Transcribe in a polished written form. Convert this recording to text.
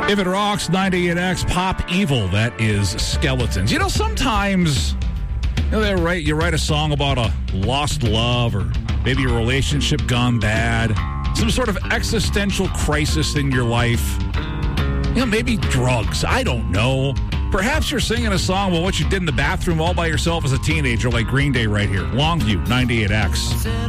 If It Rocks, 98X, Pop Evil, that is Skeletons. You know, sometimes you write a song about a lost love or maybe a relationship gone bad, some sort of existential crisis in your life. You know, maybe drugs. I don't know. Perhaps you're singing a song about what you did in the bathroom all by yourself as a teenager, like Green Day right here. Longview, 98X.